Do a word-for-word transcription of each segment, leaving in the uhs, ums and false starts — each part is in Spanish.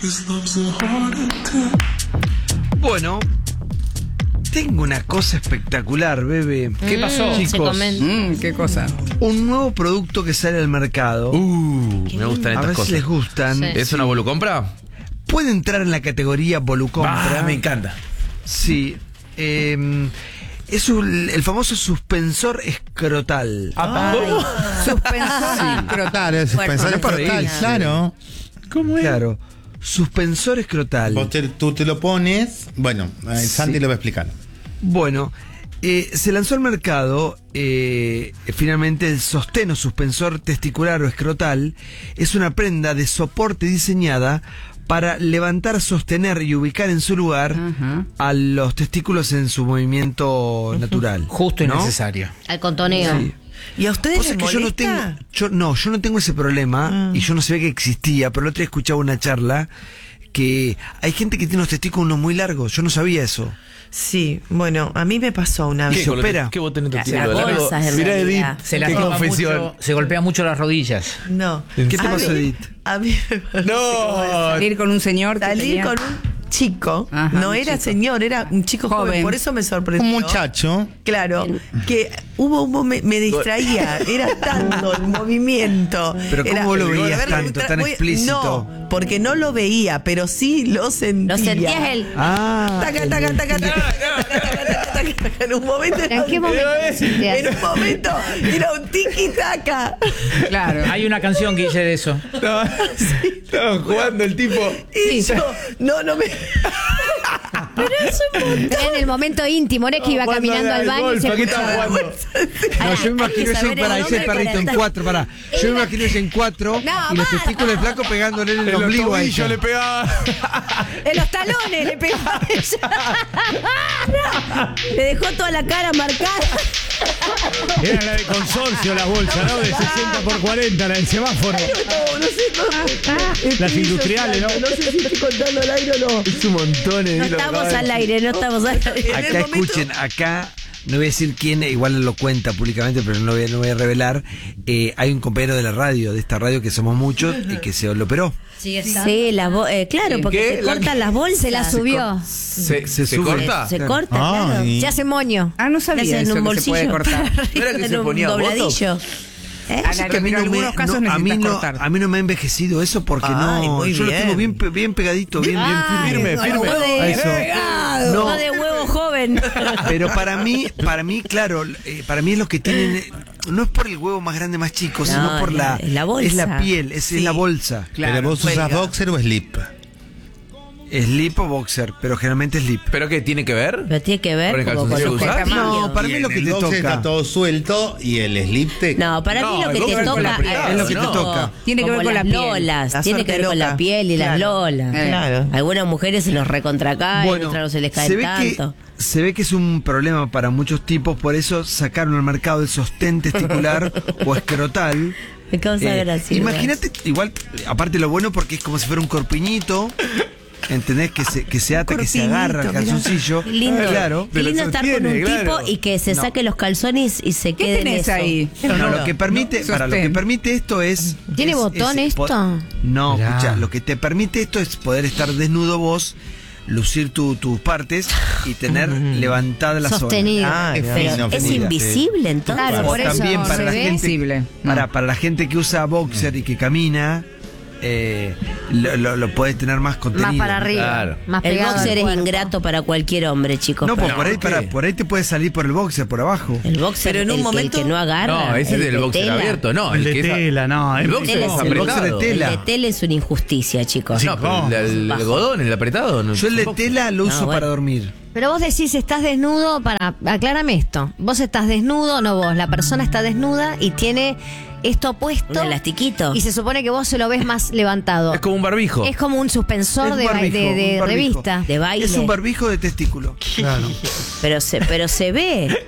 Bueno, tengo una cosa espectacular, bebé. ¿Qué pasó? Chicos, Mm, ¿Qué cosa? un nuevo producto que sale al mercado. Uh, me gustan a estas ver si cosas. les gustan. Sí. ¿Es una volucompra? Puede entrar en la categoría volucompra. Ah, me encanta. Sí. eh, es un- el famoso suspensor escrotal. Suspensor escrotal, el suspensor Fuerte. escrotal, claro. ¿Cómo Claro. Suspensor escrotal. Vos te- tú te lo pones, bueno, eh, Sandy Sí. lo va a explicar. Bueno, eh, se lanzó al mercado eh, finalmente el sostén o suspensor testicular o escrotal. Es una prenda de soporte diseñada para levantar, sostener y ubicar en su lugar Ajá. a los testículos en su movimiento natural. Justo y ¿no? necesario. Al contoneo. Sí. ¿Y a ustedes Cosa les que yo no molesta? tengo, yo, no, yo no tengo ese problema Ah. y yo no sabía que existía, pero el otro día escuchaba una charla que hay gente que tiene los testículos unos muy largos, yo no sabía eso. Sí, bueno, a mí me pasó una ¿Qué? vez. ¿Se opera? ¿Qué vos tenés tu Las tiro largo? bolsas, en Mirá, realidad. Edith, Se qué lastima confesión. mucho, se golpea mucho las rodillas. No. ¿Qué te A pasó, mí- Edith? A mí me pasó. No. Salir con un señor que Salir tenía- con un chico, Ajá, no un era chico. señor, era un chico joven, Joven. por eso me sorprendió. un muchacho. Claro, que hubo un momen- me distraía, era tanto el movimiento. Pero ¿cómo Era- lo veías a ver, tanto, tra- tan voy- explícito? No, porque no lo veía, pero sí lo sentía. Lo sentías él. Ah, Taca, taca, taca, taca, taca, taca, taca, taca. En un momento era ¿En qué un- momento lo sentías? En un momento era un tiki taca. Claro. Hay una canción que dice de eso. Estaba jugando el tipo. Y yo, no, no me. En el momento íntimo, no es que iba Jugando caminando al al baño y se golf, ¿a qué estaba escuchaba. jugando? no, yo me imagino ese, saber para el ese nombre perrito en para- cuatro, para. Yo me imagino ese en cuatro No, y los para. testículos del flaco pegándole en el En los ombligo a tobillos ella. le pegaba. En los talones le pegó a ella. No, le dejó toda la cara marcada. Era la de consorcio, la bolsa, ¿no? De sesenta por cuarenta, la del semáforo. No, no sé, no. Las industriales, ¿no? No sé si estoy contando al aire o no. Es un montón, Edith, No lo que estamos acaba al de- aire, no estamos al aire. En el Acá momento- escuchen, acá no voy a decir quién, igual lo cuenta públicamente, pero no lo voy a, no voy a revelar. Eh, hay un compañero de la radio, de esta radio que somos muchos, y que se lo operó. Sí, la bo- eh, claro, ¿En porque qué? se La- cortan las bolsas. Se la subió. ¿Se, Se se sube. corta? Se Claro. corta, Ah, claro. y- Se hace moño. Ah, no sabía Le hacen eso un que se bolsillo puede cortar. para arriba, ¿No era que se en un ponía dobladillo. ¿Eh? A la- Que a mí pero no me, algunos casos no, a mí necesitas no, cortar. a mí no me ha envejecido eso porque Ay, no, muy yo lo bien. tengo bien, pe- bien pegadito, bien, bien Ay, firme. Firme, firme. no de, A eso. no. No. de huevo joven. Pero para mí, para mí, claro, eh, para mí es lo que tienen, eh, no es por el huevo más grande, más chico, sino No, por la, es la bolsa. es la piel, es, Sí. es la bolsa. Pero vos usás Cuelga. boxer o slip. Slip o boxer, pero generalmente slip. ¿Pero qué tiene que ver? Pero tiene que ver ¿Con el como con calzoncillo los que usás? tamaños. No, para mí Y lo en que el te boxer toca. está todo suelto y el slip te... No, para No, mí lo el que te boxer con la toca apretada, es lo que te como- toca. Tiene que ver como con las la piel. lolas, La tiene que ver suerte con la loca. piel y las Claro. lolas. Eh. Claro. Algunas mujeres se los recontracaen, Bueno, otras no se les caen se ve tanto. que se ve que es un problema para muchos tipos, por eso sacaron al mercado el sostén testicular o escrotal. Me causa Eh, gracia. Imagínate, igual, aparte lo bueno porque es como si fuera un corpiñito, ¿entendés? Que se, que se ata, que se corpiñito, agarra el mirá. calzoncillo. Qué lindo, Claro. qué lindo lo estar con sostiene, un claro. tipo y que se No. saque los calzones y se ¿Qué quede en tenés eso. ahí? No, lo que permite, no, para lo que sostén. permite esto es. ¿Tiene es- botón es po- esto? No, Mirá. escucha, lo que te permite esto es poder estar desnudo vos, lucir tu- tus partes y tener levantada la Sostenido. Ah, zona. Pero fino, es finita, invisible entonces. Claro, O por eso también se para la ve. gente, Visible. para, para la gente que usa boxer y que camina, eh, lo, lo, lo puede tener más contenido. Más para arriba. Claro. Más El pegado boxer al es cuerpo. ingrato para cualquier hombre, chicos. No, pues pero por ahí, ¿qué? para, por ahí te puede salir por el boxer, por abajo. el boxer, Pero en un el, momento- el que no agarra. No, ese es el del de boxer tela. abierto, no. El que de es a- tela, no. El el- boxer Tela es es el apretado. boxer de tela. El de tela es una injusticia, chicos. No, pero el, el, el algodón, el apretado. No, Yo el de boxer. tela lo uso No, bueno. para dormir. Pero vos decís, estás desnudo para... Aclárame esto. Vos estás desnudo, no vos. La persona está desnuda y tiene esto puesto. Un elastiquito. Y se supone que vos se lo ves más levantado. Es como un barbijo. Es como un suspensor Es de, ba- barbijo, de, de un barbijo. revista. De baile. Es un barbijo de testículo. Claro. Pero se, pero se ve.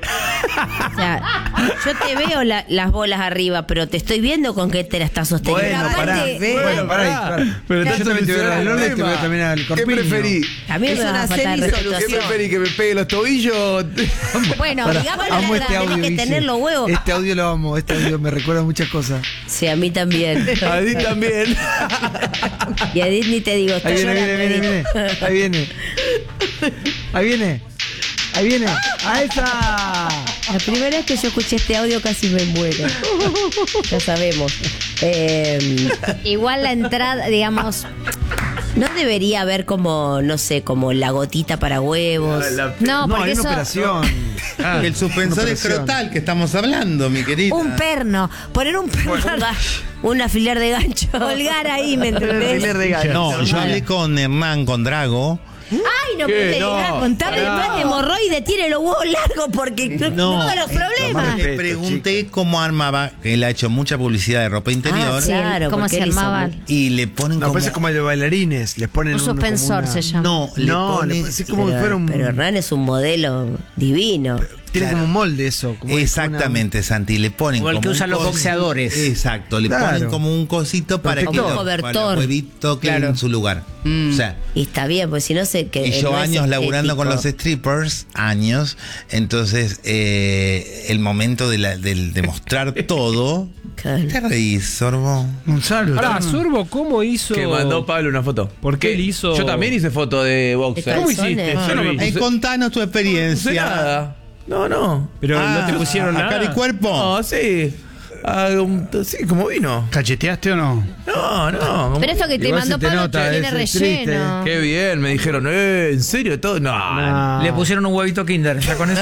O sea, yo te veo la- las bolas arriba, pero te estoy viendo con qué te la estás sosteniendo. Bueno, Aparte, pará. ve- Bueno, pará, ahí, pará. Pero Yo entonces también te veo soluciona al el Lola y te problema. veo también al ¿Qué Corpiño. preferí? a mí Es me va una a faltar serie respeto. ¿Qué preferí? ¿Que me pegue los tobillos? Bueno, Pará, digamos la amo verdad, este audio, tenés que Guille. tener los huevos. Este audio lo amo, este audio me recuerda muchas cosas. Sí, a mí también. A ti también. Y a Edith ni te digo, está Ahí viene, llorando, viene, viene, Edith. viene. Ahí viene. Ahí viene. Ahí viene. ¡A esa! La primera vez que yo escuché este audio casi me muero. Ya sabemos. Eh, Igual la entrada, digamos. no debería haber como, no sé, como la gotita para huevos. No, No, porque hay una eso. operación. Ah, el suspensor una escrotal que estamos hablando, mi querida. Un perno. Poner un perno. Un ga- un alfiler de gancho. Colgar ahí, ¿me entendés? No, yo hablé con Hernán, con Drago. Ay, no ¿Qué? puede No, llegar a contarle pará. más de hemorroide, tiene los huevos largos porque No. todos los problemas. Le pregunté cómo armaba, que él ha hecho mucha publicidad de ropa interior. Ah, sí. Claro, ¿Cómo porque se él hizo armaba? muy- Y le ponen No, como... parece como el de bailarines. Les ponen Un uno como suspensor una- se llama. No, le No, pone... le pone- sí, como si pero, fuera un. pero Hernán es un modelo divino. Tiene como un molde eso. Como Exactamente, Santi, le ponen Como el que un usan los cosi- boxeadores. Exacto, le Claro. ponen como un cosito para que Como lo- cobertor. para el huevito quede Claro. en su lugar. O sea, Y está bien, pues si no sé que. y yo no es años laburando con los estético. strippers, años, entonces eh, el momento de, la, del- de mostrar todo. Claro. ¿Qué reís, Sorbo? Gonzalo. Ahora, Sorbo, ¿cómo hizo? Que mandó Pablo una foto. ¿Por qué él hizo- Yo también hice foto de boxer. ¿Cómo hiciste? calzones? Yo no me Eh, puse- contanos tu No puse experiencia. nada. No, no. Pero Ah, no te pusieron a nada. cara y cuerpo. No, sí. Ah, un- sí, como vino. ¿Cacheteaste o no? No, no. como- Pero esto que te Igual mandó se te Pablo nota, tiene es triste. relleno. Qué bien, me dijeron, eh, ¿en serio todo? No. No. Le pusieron un huevito Kinder. ¿Ya con eso?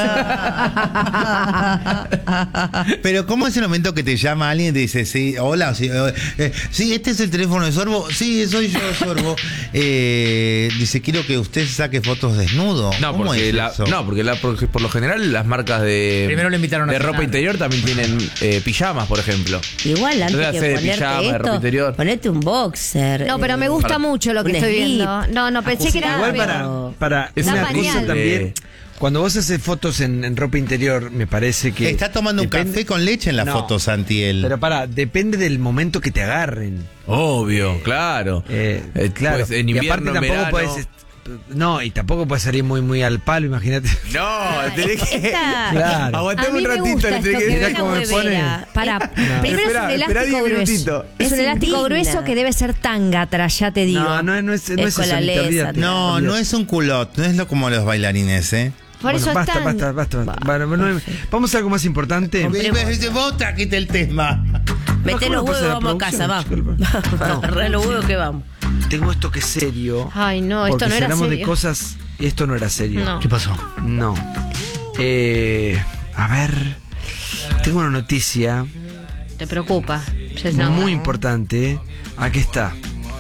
Pero ¿cómo es el momento que te llama alguien y te dice, sí, hola, sí, eh, eh, sí, este es el teléfono de Sorbo? Sí, soy yo, Sorbo. Eh, dice, quiero que usted saque fotos desnudo. No, ¿Cómo porque, es la, eso? no, porque la, porque por lo general las marcas de, Primero le invitaron a de ropa cenar. interior también tienen eh, pijamas, por ejemplo. Igual, antes Entonces que hace ponerte pijama, de ropa esto, interior. ponete un boxer. No, pero me eh, gusta para- mucho lo que un estoy slip. viendo. No, no, pensé que era. Igual pero- para, para Es una una cosa pañal. también. Eh. Cuando vos haces fotos en, en ropa interior, me parece que. Está tomando un depende- café con leche en la No, foto, Santiel. Pero para, depende del momento que te agarren. Obvio, claro. Eh, Eh, claro. pues, en y invierno, aparte en tampoco verano. puedes. No, y tampoco puedes salir muy muy al palo, imagínate. No, tenés que. Esta- Claro. A Aguantame mí un me ratito, gusta le esto tenés que que Mirá ven a cómo me huevera. Pará, primero Espera, es un espera elástico diez grueso. minutitos. Es un Es elástico indigna. grueso que debe ser tangatra, ya te digo. No, no, no es, no es, Es con eso, la Anita, lesa, olvídate. No, no es un culot, no es lo como los bailarines, ¿eh? Por Bueno, eso basta, están. basta, basta, basta. Bueno, bueno, vamos a algo más importante. Dice, vos trajiste el tema. Mete ¿cómo los pasa huevos, la vamos a casa, va. producción? Agarrá los huevos que vamos. Tengo esto que es serio. Ay, no, esto porque no si era hablamos de serio. cosas y esto no era serio. No. ¿Qué pasó? No. Eh, a ver. Tengo una noticia Te preocupa. Se nota. muy importante. Aquí está.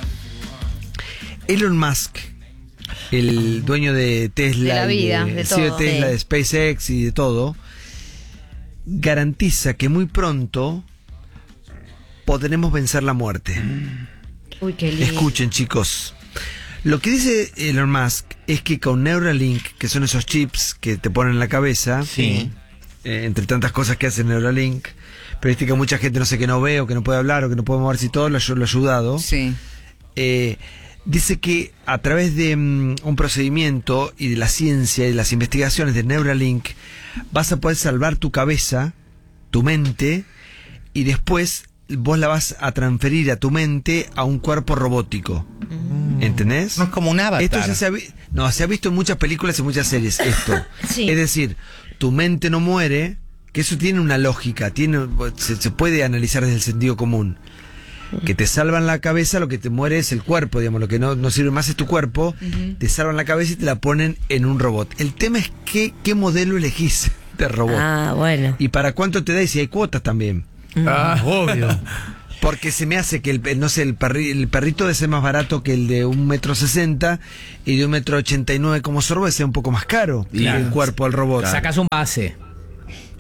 Elon Musk, el dueño de Tesla, De la vida, y de C E O todo. de Tesla, Sí. de SpaceX y de todo, garantiza que muy pronto podremos vencer la muerte. Uy, qué lindo. Escuchen, chicos. Lo que dice Elon Musk es que con Neuralink, que son esos chips que te ponen en la cabeza, Sí. eh, entre tantas cosas que hace Neuralink, pero viste que mucha gente no sé que no ve o que no puede hablar o que no puede moverse y todo, lo, lo ha ayudado. Sí. Eh, dice que a través de mm, un procedimiento y de la ciencia y de las investigaciones de Neuralink vas a poder salvar tu cabeza, tu mente, y después vos la vas a transferir a tu mente a un cuerpo robótico. ¿Entendés? No es como un avatar. Esto ya se ha, vi- no, se ha visto en muchas películas y muchas series, esto. Sí. Es decir, tu mente no muere, que eso tiene una lógica, tiene, se, se puede analizar desde el sentido común. Que te salvan la cabeza, lo que te muere es el cuerpo, digamos, lo que no, no sirve más es tu cuerpo, te salvan la cabeza y te la ponen en un robot. El tema es que, qué modelo elegís de robot. Ah, bueno. Y para cuánto te da y si hay cuotas también. Ah, Obvio. Porque se me hace que el, el- no sé, el, perri- el perrito debe ser más barato que el de un metro sesenta y de un metro ochenta y nueve como Sorbo sea un poco más caro. Claro. El cuerpo al robot. Sacas un base.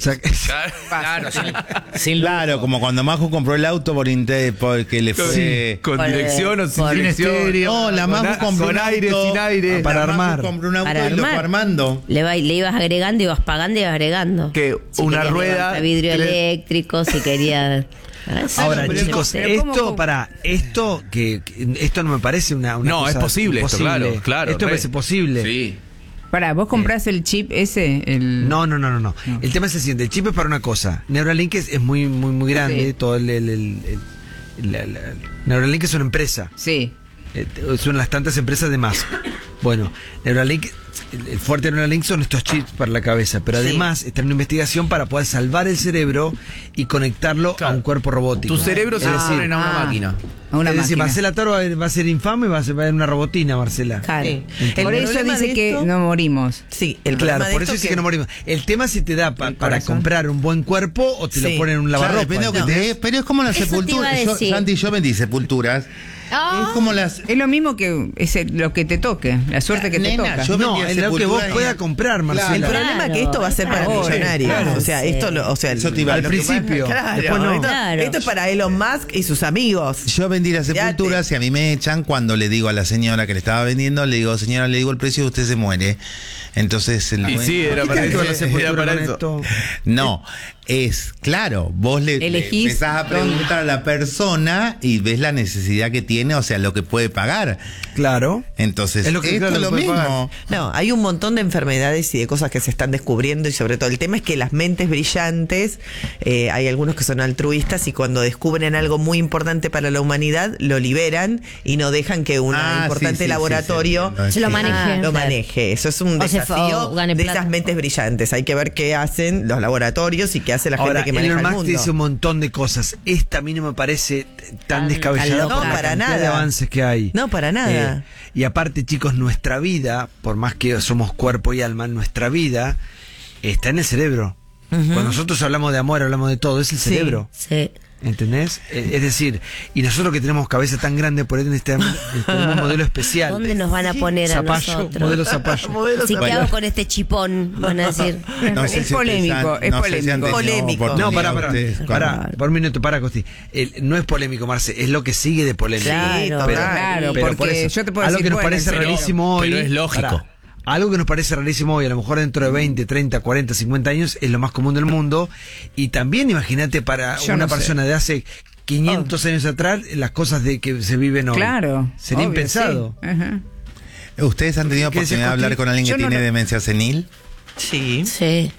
sea, Claro, sí. Sin Claro, como cuando Majo compró el auto por inter, porque le fue. Con Por, dirección o sin por- dirección. No, la Con Majo a- compró con un aire, auto, sin aire. la Para Majo armar. compró un auto Para y lo fue armar. armando. Le, va- le ibas agregando, ibas pagando y ibas agregando. Que Si una querías rueda- levantar vidrio tres- eléctrico, si querías. ahora, pero chicos, pero ¿cómo- esto cómo? para esto que, que esto no me parece una, una No, cosa es posible esto, imposible. claro, claro. Esto re. parece posible. Sí. Pará, ¿vos comprás el chip ese? El... No, no, no, no, no. El tema es el siguiente. El chip es para una cosa. Neuralink es, es muy, muy, muy grande. Sí. Todo el, el- el- el- la- la- Neuralink es una empresa. Sí. Eh, Es una de las tantas empresas de Musk. Bueno, Neuralink, el, el fuerte de Neuralink son estos chips para la cabeza, pero Sí. además está en una investigación para poder salvar el cerebro y conectarlo a un cuerpo robótico. Tu cerebro se Es lo decir, ponen a una ah. máquina. A una es decir, máquina. Marcela Toro va a, va a ser infame, va a ser, va a ser una robotina, Marcela. Claro. Sí. Por El eso problema dice de que esto- no morimos. Sí, el Claro, problema de por esto eso dice que no morimos. El tema es si te da pa- El para corazón. comprar un buen cuerpo o te Sí. lo ponen en un Claro, lavarropa. depende de lo que te dé, pero es como las Eso te iba a sepulturas. Yo, decir. Santi, yo vendí sepulturas. Ah. Es como las. Es lo mismo que es el- lo que te toque, la suerte que te Nena, toca. yo No, vendía es lo que vos sepulturas y- puedas comprar, Marcela. El Claro. problema es que esto va a ser para Claro. millonarios. Claro. O sea, Sí. esto lo, o sea, Eso te iba a- Al lo que principio. Claro, Después no. esto, Claro. esto es para Elon Musk y sus amigos. Yo vendí las Fíjate. sepulturas y a mí me echan cuando le digo a la señora que le estaba vendiendo, le digo, señora, le digo el precio y usted se muere. Entonces el Y dueño- sí, era para ¿Qué eso. tal la sepultura Era para con eso. esto? No, es claro, vos le, le Elegís empezás a preguntar a la persona y ves la necesidad que tiene, o sea, lo que puede pagar. Claro. Entonces, Es lo que, esto claro, es lo puede mismo. No, hay un montón de enfermedades y de cosas que se están descubriendo y sobre todo el tema es que las mentes brillantes, eh, hay algunos que son altruistas y cuando descubren algo muy importante para la humanidad, lo liberan y no dejan que un Ah, importante sí, sí, laboratorio sí, sí, sí. Se lo Sí. maneje. Ah, lo Claro. maneje. Eso es un O se desafío o gane de plata. esas mentes brillantes. Hay que ver qué hacen los laboratorios y qué hace la Ahora, gente que maneja Elon el Musk mundo. dice un montón de cosas. Esta a mí no me parece t- tan Tan- descabellada tan por loca. la No, para cantidad de nada. avances que hay. No, para nada. Eh, y aparte, chicos, nuestra vida, por más que somos cuerpo y alma, nuestra vida está en el cerebro. Cuando nosotros hablamos de amor, hablamos de todo, es el Sí. cerebro. Sí. ¿Entendés? Eh, Es decir, y nosotros que tenemos cabeza tan grande, por ende este, tenemos un modelo especial. ¿Dónde nos van a poner a Zapallo, nosotros? modelo zapallo. Así que Bueno. hago con este chipón, van a decir. No sé Es si ustedes polémico, han- es no sé si han polémico. tenido Polémico. oportunidad No, pará, pará, ustedes con- pará, por un minuto, pará, Costi. El- no es polémico, Marce, es lo que sigue de polémico. Claro, pero, claro, pero porque por eso, yo te puedo algo decir, que nos bueno, parece pero- rarísimo hoy. pero es lógico. pará, algo que nos parece rarísimo hoy, a lo mejor dentro de veinte, treinta, cuarenta, cincuenta años, es lo más común del mundo. Y también imagínate para Yo una no sé. persona de hace quinientos años atrás, las cosas de que se viven hoy. Claro. Sería obvio, impensado. sí. Ajá. ¿Ustedes han tenido ¿Qué decís, oportunidad de hablar Costi? con alguien que Yo no tiene lo- demencia senil? Sí. Sí.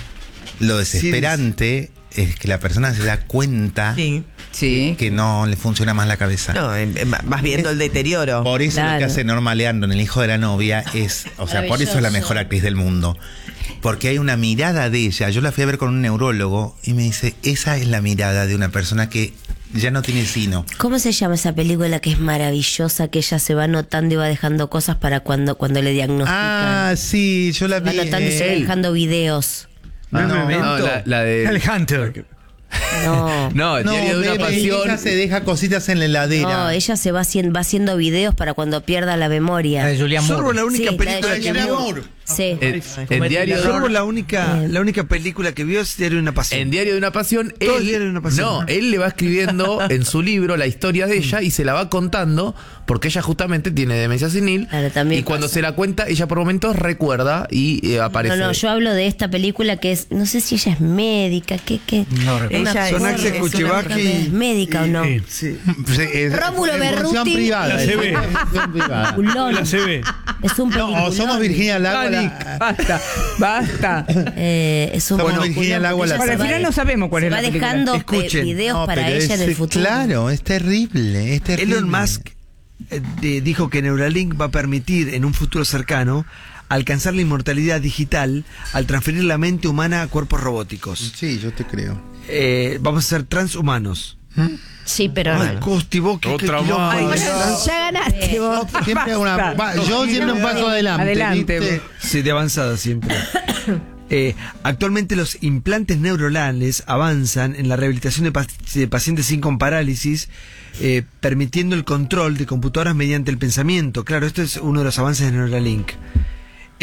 Lo desesperante es que la persona se da cuenta Sí. Sí. que no le funciona más la cabeza. No, em, em, vas viendo el deterioro. Por eso lo que Claro. hace Norma Leandro en El hijo de la novia es, o sea, por eso es la mejor actriz del mundo. Porque hay una mirada de ella. Yo la fui a ver con un neurólogo y me dice, esa es la mirada de una persona que ya no tiene sino. ¿Cómo se llama esa película que es maravillosa, que ella se va anotando y va dejando cosas para cuando, cuando le diagnostican? Ah, sí, yo la va vi. anotando y se va eh, dejando videos. No, No, no, No, la, la de. El Hunter. No. No, el no, diario de una bebé, ella pasión. se deja cositas en la heladera. No, ella se va haciendo, va haciendo videos para cuando pierda la memoria. La de Julian Sorbo Moore. la única Sí, la de película que Julian vio. Moore. Sí. En, en diario de Sorbo la única, la única película que vio es Diario de una pasión. En Diario de una Pasión, Todo él, el Diario de una Pasión. no, él le va escribiendo en su libro la historia de ella y se la va contando porque ella justamente tiene demencia senil. Claro, también y cuando pasa. se la cuenta, ella por momentos recuerda y eh, aparece. No, no, yo hablo de esta película que es, no sé si ella es médica, ¿qué, qué? No recuerdo. Ella Son es- Axel es una- Kuchevaki. ¿Es médica o no? Sí. Sí. Sí, es- Rómulo es función Berruti. privada. La es C B. función privada. Peliculón. La C B. Es un No, peliculón. o somos Virginia Lago. Dani, la- basta, basta. Eh, es un Somos peliculón Virginia Lago porque la ella Para se el va final de- no sabemos cuál se es va la película. dejando eh, Escuchen. videos No, para pero ella es- en el futuro. Claro, es terrible, es terrible. Elon Musk eh, de- dijo que Neuralink va a permitir en un futuro cercano alcanzar la inmortalidad digital al transferir la mente humana a cuerpos robóticos. Sí, yo te creo. Eh, vamos a ser transhumanos. Sí, pero Ay, Costi, vos, qué- qué Otra quilombo. más. Ay, ya ganaste vos. Siempre, una, va, yo siempre un paso adelante. Adelante. ¿viste? Sí, de avanzada siempre. Eh, actualmente los implantes neuronales avanzan en la rehabilitación de, pa- de pacientes sin con parálisis, eh, permitiendo el control de computadoras mediante el pensamiento. Claro, esto es uno de los avances de Neuralink.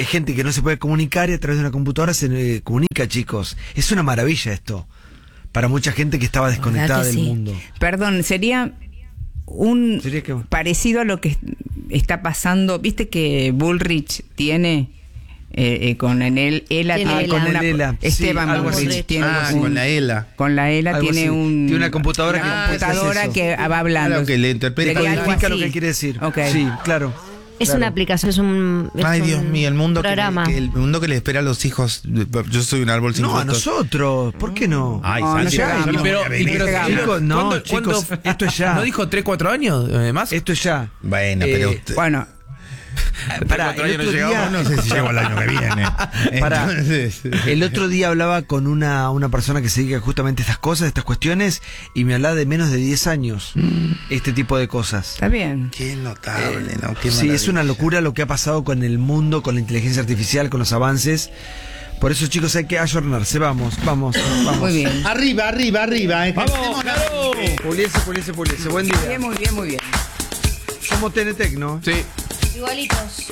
es gente que no se puede comunicar y a través de una computadora se eh, comunica, chicos. Es una maravilla esto. Para mucha gente que estaba desconectada que del sí. mundo. Perdón, sería un ¿Sería qué? parecido a lo que está pasando. ¿Viste que Bullrich tiene eh, eh, con el ELA? Tiene tiene ELA. con Con una, el ELA, sí, Esteban algo Bullrich así. tiene Ah, un- con la ELA. con la ELA Algo tiene así. un Tiene una computadora una que puede hacer computadora eso. que va hablando. Claro, que le interpreta. Sería algo Significa lo así. que quiere decir. Ok. Sí, claro. Es Claro. una aplicación, es un. es Ay, Dios un mío, el mundo que, programa. que- el mundo que le espera a los hijos. Yo soy un árbol sin No, a frutos. nosotros. ¿Por qué no? Ay, No, no Santi, llegamos. yo no Pero, voy a venir. pero- llegamos. Chicos, no, ¿cuándo- chicos, cuándo- esto es ya. ¿No dijo tres, cuatro años eh, más? Esto es ya. Bueno, Eh, pero. Bueno, Pará, cuatro el años otro no día- llegamos, no sé si llego al año que viene. Pará. Entonces, El otro día hablaba con una, una persona que se dedica justamente a estas cosas, a estas cuestiones, y me hablaba de menos de diez años. Este tipo de cosas. está bien. Qué notable, ¿no? Qué Sí, es una maravilla. locura lo que ha pasado con el mundo, con la inteligencia artificial, con los avances. Por eso, chicos, hay que ayornarse. Vamos, vamos, vamos. Muy bien. Arriba, arriba, arriba. eh. ¡Vamos, claro! Puliese, puliese, puliese. Buen Bien, día. muy bien, muy bien. Somos T N T, ¿no? Sí. Igualitos.